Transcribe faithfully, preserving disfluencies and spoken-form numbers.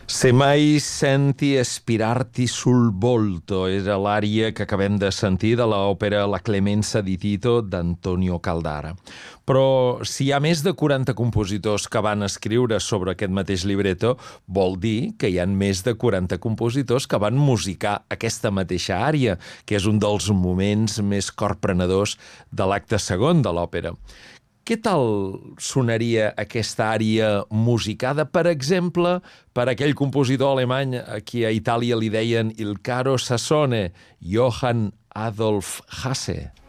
Se mai senti spirarti sul volto era l'ària que acabem de sentir de l'òpera La Clemenza di Tito d'Antonio Caldara. Però si hi ha més de quaranta compositors que van escriure sobre aquest mateix libretto, vol dir que hi ha més de quaranta compositors que van musicar aquesta mateixa ària, que és un dels moments més corprenedors de l'acte segon de l'òpera. Què tal sonaria aquesta ària musicada, per exemple, per aquell compositor alemany a qui a Itàlia li deien il caro Sassone, Johann Adolf Hasse?